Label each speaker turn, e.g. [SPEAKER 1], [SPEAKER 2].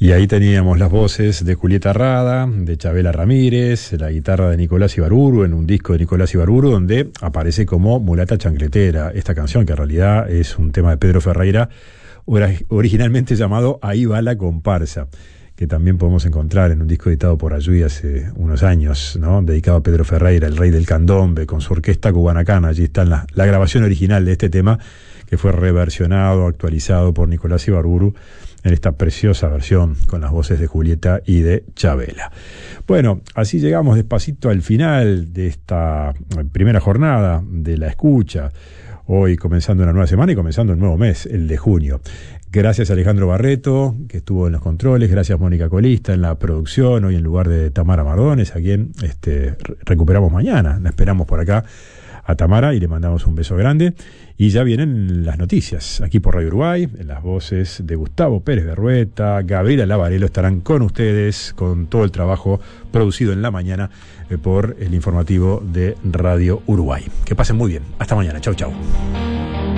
[SPEAKER 1] Y ahí teníamos las voces de Julieta Rada, de Chabela Ramírez, la guitarra de Nicolás Ibarburu, en un disco de Nicolás Ibarburu, donde aparece como Mulata Chancletera, esta canción que en realidad es un tema de Pedro Ferreira, originalmente llamado Ahí va la comparsa, que también podemos encontrar en un disco editado por Ayuy hace unos años, ¿no? Dedicado a Pedro Ferreira, el rey del candombe, con su orquesta Gubanacana. Allí está la grabación original de este tema, que fue reversionado, actualizado por Nicolás Ibarburu en esta preciosa versión con las voces de Julieta y de Chabela. Bueno, así llegamos despacito al final de esta primera jornada de la escucha. Hoy comenzando una nueva semana y comenzando un nuevo mes, el de junio. Gracias a Alejandro Barreto, que estuvo en los controles. Gracias Mónica Colista en la producción, hoy en lugar de Tamara Mardones, a quien recuperamos mañana. La esperamos por acá a Tamara y le mandamos un beso grande. Y ya vienen las noticias aquí por Radio Uruguay, en las voces de Gustavo Pérez Berrueta, Gabriela Lavarello estarán con ustedes con todo el trabajo producido en la mañana por el informativo de Radio Uruguay. Que pasen muy bien. Hasta mañana. Chau, chau.